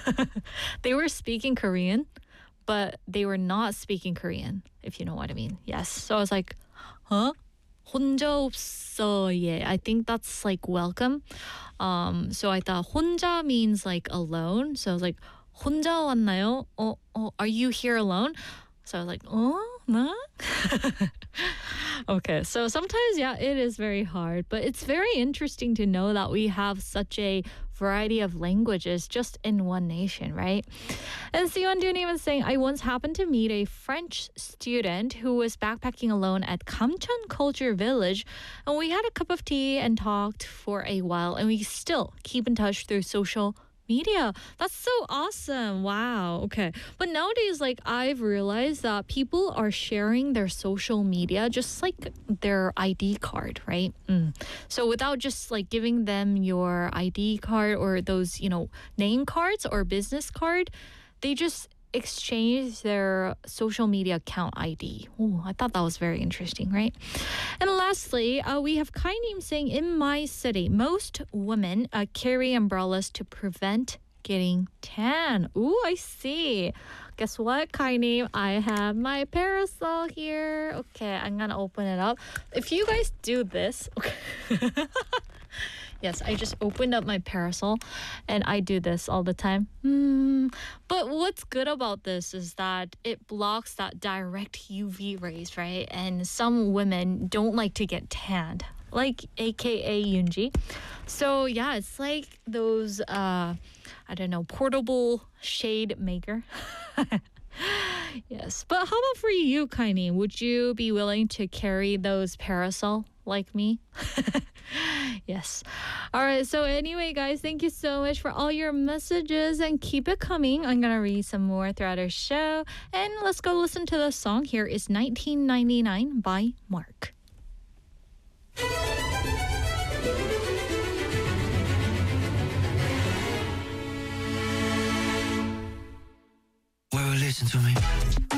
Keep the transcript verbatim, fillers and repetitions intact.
They were speaking Korean, but they were not speaking Korean, if you know what I mean. Yes. So I was like, huh? 혼자 없어. Yeah, I think that's like welcome. Um, so I thought 혼자 means like alone. So I was like, 혼자 왔나요? Oh, oh, are you here alone? So I was like, oh, no? Okay, so sometimes, yeah, it is very hard, but it's very interesting to know that we have such a variety of languages just in one nation, right? And Sion Dooney was saying, I once happened to meet a French student who was backpacking alone at Kamcheon Culture Village, and we had a cup of tea and talked for a while, and we still keep in touch through social media. That's so awesome. Wow. Okay. But nowadays, like, I've realized that people are sharing their social media just like their I D card, right? Mm. So without just like giving them your I D card or those, you know, name cards or business card, they just exchange their social media account I D. Oh, I thought that was very interesting, right? And lastly, uh, we have Kainim saying, in my city, most women uh, carry umbrellas to prevent getting tan. Ooh, I see. Guess what, Kainim? I have my parasol here. Okay, I'm gonna open it up. If you guys do this, okay. Yes, I just opened up my parasol and I do this all the time. Mm. But what's good about this is that it blocks that direct U V rays, right? And some women don't like to get tanned, like A K A Yoonji. So yeah, it's like those, uh, I don't know, portable shade maker. Yes, but how about for you, Kaini? Would you be willing to carry those parasol like me? Yes. All right. So anyway, guys, thank you so much for all your messages and keep it coming. I'm going to read some more throughout our show. And let's go listen to the song. Here is nineteen ninety-nine by Mark. Well, listen to me.